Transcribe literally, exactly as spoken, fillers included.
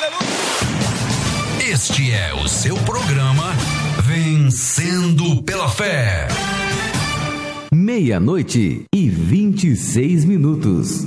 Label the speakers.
Speaker 1: aleluia. Este é o seu programa Vencendo pela Fé.
Speaker 2: Meia-noite e vinte e seis minutos.